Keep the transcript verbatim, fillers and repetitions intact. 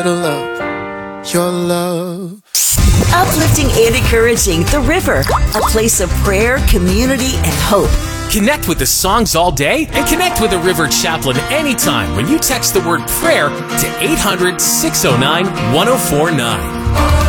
love, your love. Uplifting and encouraging The River, a place of prayer, community, and hope. Connect with the songs all day and connect with the River Chaplain anytime when you text the word prayer to eight hundred, six oh nine, one oh four nine.